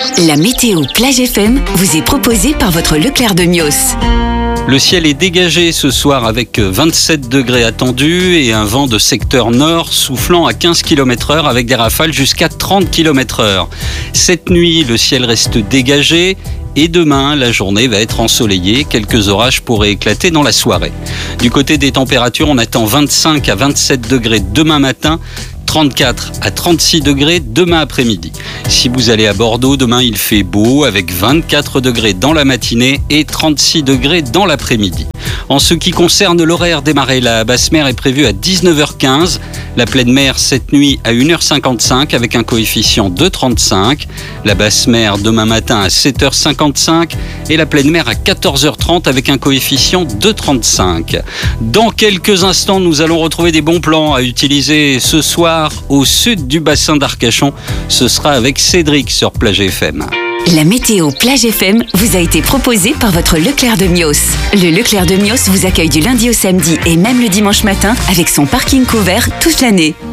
La météo Plage FM vous est proposée par votre Leclerc de Mios. Le ciel est dégagé ce soir avec 27 degrés attendus et un vent de secteur nord soufflant à 15 km/h avec des rafales jusqu'à 30 km/h. Cette nuit, le ciel reste dégagé et demain, la journée va être ensoleillée. Quelques orages pourraient éclater dans la soirée. Du côté des températures, on attend 25 à 27 degrés demain matin, 34 à 36 degrés demain après-midi. Si vous allez à Bordeaux, demain il fait beau avec 24 degrés dans la matinée et 36 degrés dans l'après-midi. En ce qui concerne l'horaire des marées, la basse mer est prévue à 19h15, la pleine mer cette nuit à 1h55 avec un coefficient de 35, la basse mer demain matin à 7h55 et la pleine mer à 14h30 avec un coefficient de 35. Dans quelques instants, nous allons retrouver des bons plans à utiliser ce soir au sud du bassin d'Arcachon. Ce sera avec Cédric sur Plage FM. La météo Plage FM vous a été proposée par votre Leclerc de Mios. Le Leclerc de Mios vous accueille du lundi au samedi et même le dimanche matin avec son parking couvert toute l'année.